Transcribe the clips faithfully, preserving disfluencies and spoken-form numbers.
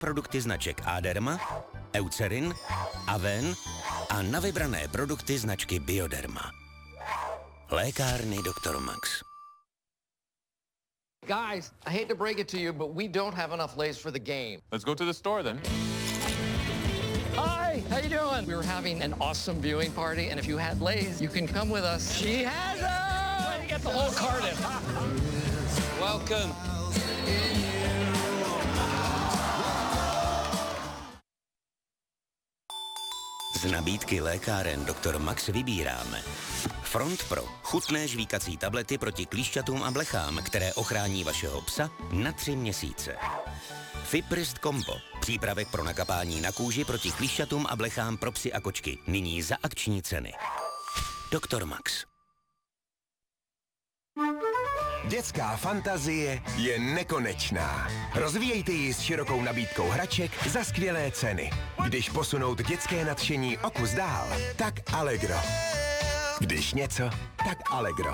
produkty značek Aderma, Eucerin, Aven a na vybrané produkty značky Bioderma. Lékárny doktor Max. Guys, I hate to break it to you, but we don't have enough Lay's for the game. Let's go to the store then. Hi, how you doing? We were having an awesome viewing party, and if you had Lay's, you can come with us. She has them! You got the whole carton. Welcome. Z nabídky lékáren doktor Max vybíráme Front Pro, chutné žvíkací tablety proti klíšťatům a blechám, které ochrání vašeho psa na tři měsíce. Fiprist Combo, přípravek pro nakapání na kůži proti klíšťatům a blechám pro psy a kočky, nyní za akční ceny. doktor Max. Dětská fantazie je nekonečná. Rozvíjejte ji s širokou nabídkou hraček za skvělé ceny. Když posunout dětské nadšení o kus dál, tak Allegro. Když něco, tak Allegro.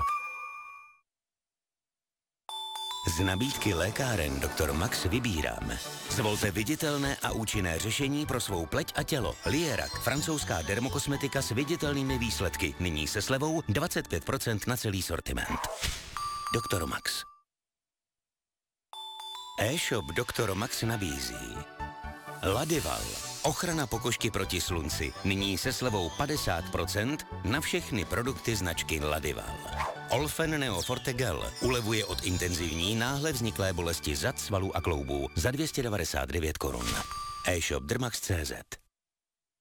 Z nabídky lékáren doktor Max vybíráme. Zvolte viditelné a účinné řešení pro svou pleť a tělo. Lierac, francouzská dermokosmetika s viditelnými výsledky. Nyní se slevou dvacet pět procent na celý sortiment. doktor Max. E-shop doktor Max nabízí Ladival, ochrana pokožky proti slunci, nyní se slevou padesát procent na všechny produkty značky Ladival. Olfen Neo Forte Gel ulevuje od intenzivní náhle vzniklé bolesti zad, svalů a kloubů za dvě stě devadesát devět korun. E-shop dermax tečka cé zet.